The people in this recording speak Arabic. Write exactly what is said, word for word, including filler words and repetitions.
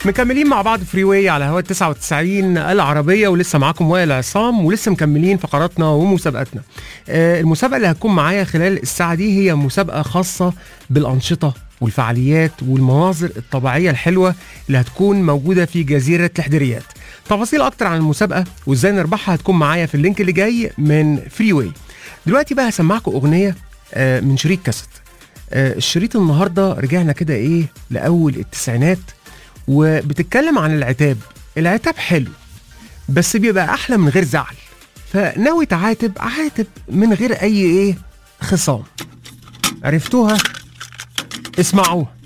مكملين مع بعض فري واي على هوا تسعة وتسعين العربية، ولسه معاكم وائل عصام، ولسه مكملين فقراتنا ومسابقاتنا. آه المسابقة اللي هتكون معايا خلال الساعة دي هي مسابقة خاصة بالأنشطة والفعاليات والمناظر الطبيعية الحلوة اللي هتكون موجودة في جزيرة الحدريات. تفاصيل أكتر عن المسابقة وإزاي نربحها هتكون معايا في اللينك اللي جاي من فري واي. دلوقتي بقى هسمعكم أغنية آه من شريط كاسيت. آه الشريط النهاردة رجعنا كده إيه لأول التسعينات، وبتتكلم عن العتاب. العتاب حلو بس بيبقى احلى من غير زعل، فناوي تعاتب عاتب من غير اي ايه خصام. عرفتوها؟ اسمعوها.